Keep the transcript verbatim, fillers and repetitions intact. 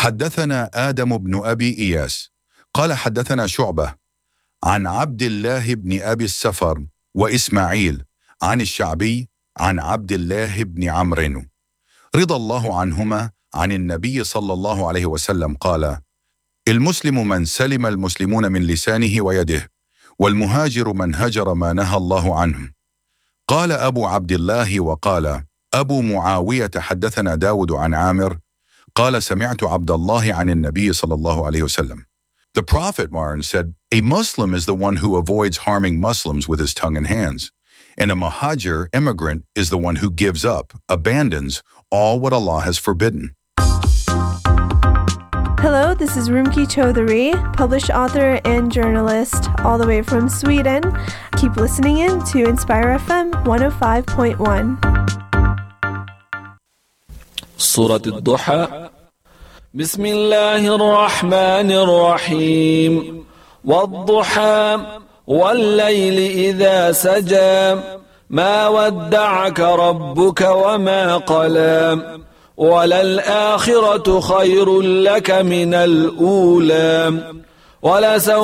حدثنا آدم بن أبي إياس قال حدثنا شعبة عن عبد الله بن أبي السفر وإسماعيل عن الشعبي عن عبد الله بن عمرو رضي الله عنهما عن النبي صلى الله عليه وسلم قال: المسلم من سلم المسلمون من لسانه ويده، والمهاجر من هجر ما نهى الله عنه. قال أبو عبد الله وقال أبو معاوية حدثنا داود عن عامر قال سمعت عبد الله عن النبي صلى الله عليه وسلم. The Prophet Marwan said, a Muslim is the one who avoids harming Muslims with his tongue and hands, and a muhajir, immigrant, is the one who gives up, abandons all what Allah has forbidden. Hello, this is Rumki Chaudhary, published author and journalist, all the way from Sweden. Keep listening in to Inspire F M one oh five point one. سورة الضحى. بسم الله الرحمن الرحيم. والضحى والليل إذا سجى ما ودعك ربك وما قلى وللآخرة خير لك من الأولى ولسوف